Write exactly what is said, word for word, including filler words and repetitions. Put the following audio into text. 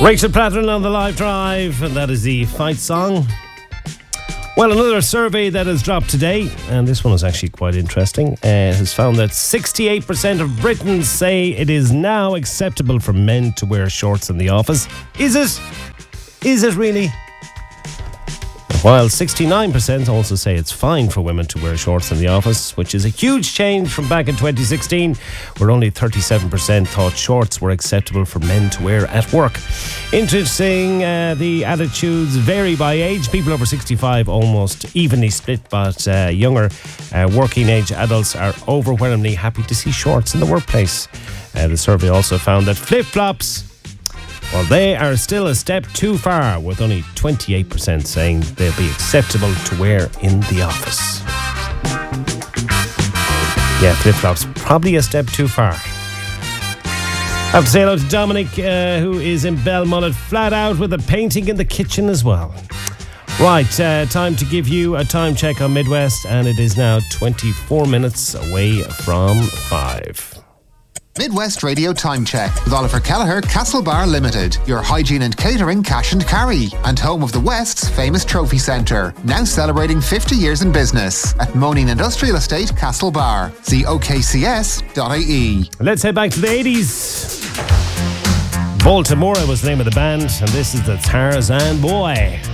Rachel Platten on the Live Drive, and that is the fight song. Well, another survey that has dropped today, and this one is actually quite interesting, uh, has found that sixty-eight percent of Britons say it is now acceptable for men to wear shorts in the office. Is it? Is it really? While sixty-nine percent also say it's fine for women to wear shorts in the office, which is a huge change from back in twenty sixteen, where only thirty-seven percent thought shorts were acceptable for men to wear at work. Interesting, uh, the attitudes vary by age. People over sixty-five almost evenly split, but uh, younger uh, working age adults are overwhelmingly happy to see shorts in the workplace. Uh, the survey also found that flip-flops, well, they are still a step too far, with only twenty-eight percent saying they'll be acceptable to wear in the office. Yeah, flip-flops, probably a step too far. I have to say hello to Dominic, uh, who is in Belmullet, flat out with a painting in the kitchen as well. Right, uh, time to give you a time check on Midwest, and it is now twenty-four minutes away from five. Midwest Radio Time Check with Oliver Kelleher, Castlebar Limited, your hygiene and catering cash and carry, and home of the West's famous trophy centre, now celebrating fifty years in business at Moaning Industrial Estate, Castlebar. See O K C S dot I E. Let's head back to the eighties. Baltimore was the name of the band, and this is the Tarzan Boy.